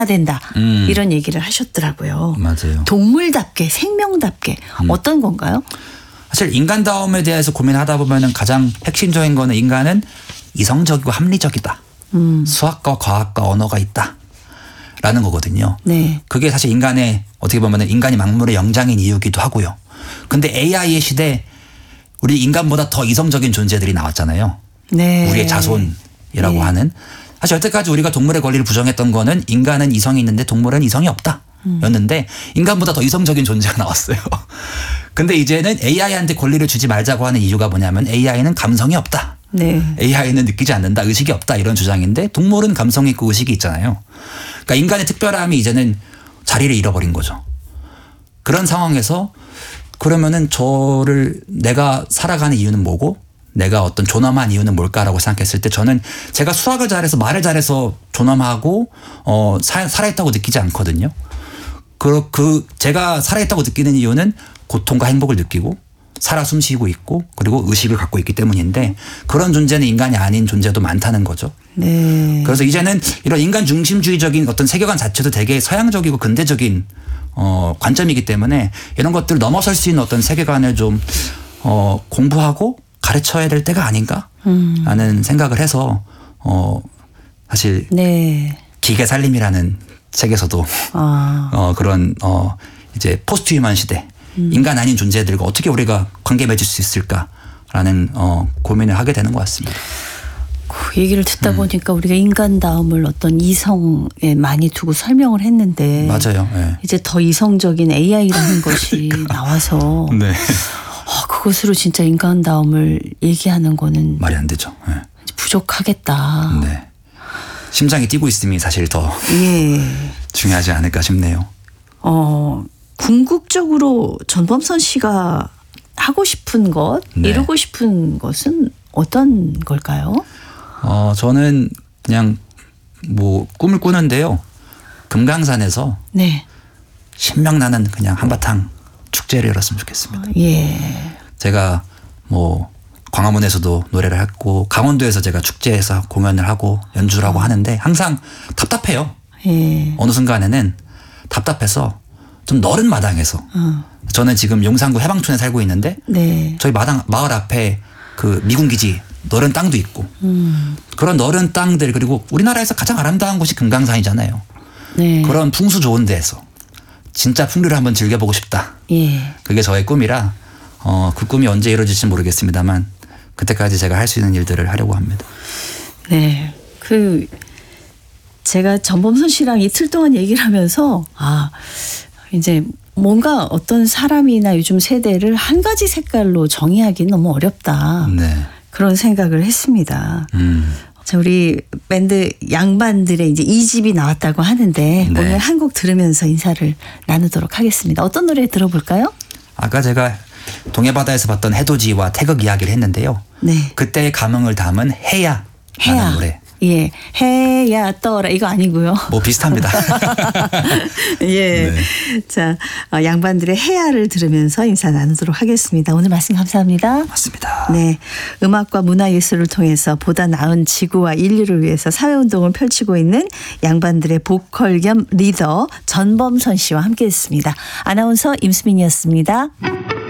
된다. 이런 얘기를 하셨더라고요. 맞아요. 동물답게 생명답게 어떤 건가요? 사실 인간다움에 대해서 고민하다 보면은 가장 핵심적인 거는 인간은 이성적이고 합리적이다. 수학과 과학과 언어가 있다. 라는 거거든요. 네. 그게 사실 인간의 어떻게 보면은 인간이 만물의 영장인 이유기도 하고요. 근데 AI의 시대 우리 인간보다 더 이성적인 존재들이 나왔잖아요. 네. 우리의 자손이라고 네. 하는. 사실 여태까지 우리가 동물의 권리를 부정했던 거는 인간은 이성이 있는데 동물은 이성이 없다. 였는데 인간보다 더 이성적인 존재가 나왔어요. 근데 이제는 AI한테 권리를 주지 말자고 하는 이유가 뭐냐면 AI는 감성이 없다. 네. AI는 느끼지 않는다. 의식이 없다. 이런 주장인데 동물은 감성이 있고 의식이 있잖아요. 그러니까 인간의 특별함이 이제는 자리를 잃어버린 거죠. 그런 상황에서 그러면은 내가 살아가는 이유는 뭐고 내가 어떤 존엄한 이유는 뭘까라고 생각했을 때 저는 제가 수학을 잘해서 말을 잘해서 존엄하고 살아있다고 느끼지 않거든요. 제가 살아있다고 느끼는 이유는 고통과 행복을 느끼고 살아 숨쉬고 있고 그리고 의식을 갖고 있기 때문인데 그런 존재는 인간이 아닌 존재도 많다는 거죠. 네. 그래서 이제는 이런 인간 중심주의적인 어떤 세계관 자체도 되게 서양적이고 근대적인 관점이기 때문에 이런 것들을 넘어설 수 있는 어떤 세계관을 좀 공부하고 가르쳐야 될 때가 아닌가 라는 생각을 해서 사실 네. 기계 살림이라는 책에서도 그런 이제 포스트 휴먼 시대 인간 아닌 존재들과 어떻게 우리가 관계 맺을 수 있을까라는 고민을 하게 되는 것 같습니다. 그 얘기를 듣다 보니까 우리가 인간다움을 어떤 이성에 많이 두고 설명을 했는데 맞아요. 네. 이제 더 이성적인 AI라는 것이 나와서 네. 그것으로 진짜 인간다움을 얘기하는 거는 말이 안 되죠. 네. 부족하겠다. 네. 심장이 뛰고 있음이 사실 더 중요하지 않을까 싶네요. 궁극적으로 전범선 씨가 하고 싶은 것, 이루고 싶은 것은 어떤 걸까요? 저는 그냥 꿈을 꾸는데요. 금강산에서 신명나는 그냥 한바탕 축제를 열었으면 좋겠습니다. 예. 제가 광화문에서도 노래를 했고 강원도에서 제가 축제에서 공연을 하고 연주를 하고 하는데 항상 답답해요. 예. 어느 순간에는 답답해서 좀 너른 마당에서 저는 지금 용산구 해방촌에 살고 있는데 저희 마을 앞에 그 미군기지 너른 땅도 있고 그런 너른 땅들 그리고 우리나라에서 가장 아름다운 곳이 금강산이잖아요. 그런 풍수 좋은 데에서 진짜 풍류를 한번 즐겨보고 싶다. 그게 저의 꿈이라 그 꿈이 언제 이루어질지 모르겠습니다만 그때까지 제가 할 수 있는 일들을 하려고 합니다. 네. 제가 전범선 씨랑 이틀 동안 얘기를 하면서 이제 뭔가 어떤 사람이나 요즘 세대를 한 가지 색깔로 정의하기는 너무 어렵다. 그런 생각을 했습니다. 자, 우리 밴드 양반들의 이제 2집이 나왔다고 하는데 오늘 한 곡 들으면서 인사를 나누도록 하겠습니다. 어떤 노래 들어볼까요? 아까 제가 동해바다에서 봤던 해돋이와 태극 이야기를 했는데요. 그때의 감흥을 담은 해야라는 노래. 예, 해야 떠라 이거 아니고요. 비슷합니다. 예, 자 양반들의 해야를 들으면서 인사 나누도록 하겠습니다. 오늘 말씀 감사합니다. 맞습니다. 네, 음악과 문화예술을 통해서 보다 나은 지구와 인류를 위해서 사회운동을 펼치고 있는 양반들의 보컬 겸 리더 전범선 씨와 함께했습니다. 아나운서 임수민이었습니다.